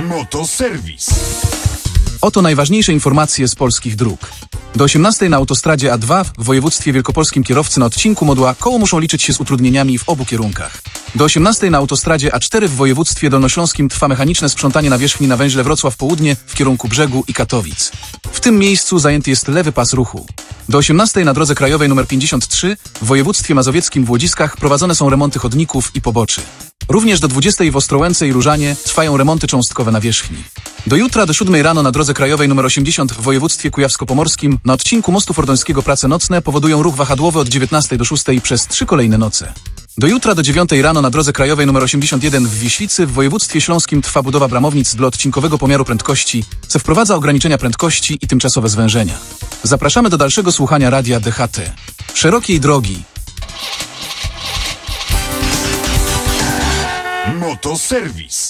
Motoserwis. Oto najważniejsze informacje z polskich dróg. Do 18 na autostradzie A2 w województwie wielkopolskim kierowcy na odcinku Modła Koło muszą liczyć się z utrudnieniami w obu kierunkach. Do 18 na autostradzie A4 w województwie dolnośląskim trwa mechaniczne sprzątanie nawierzchni na węźle Wrocław Południe w kierunku Brzegu i Katowic. W tym miejscu zajęty jest lewy pas ruchu. Do 18 na drodze krajowej nr 53 w województwie mazowieckim w Łodziskach prowadzone są remonty chodników i poboczy. Również do 20 w Ostrołęce i Różanie trwają remonty cząstkowe nawierzchni. Do jutra do 7 rano na drodze krajowej nr 80 w województwie kujawsko-pomorskim na odcinku mostu fordońskiego prace nocne powodują ruch wahadłowy od 19 do 6 przez 3 kolejne noce. Do jutra do 9 rano na drodze krajowej nr 81 w Wiślicy w województwie śląskim trwa budowa bramownic dla odcinkowego pomiaru prędkości, co wprowadza ograniczenia prędkości i tymczasowe zwężenia. Zapraszamy do dalszego słuchania radia DHT. Szerokiej drogi. Motoserwis.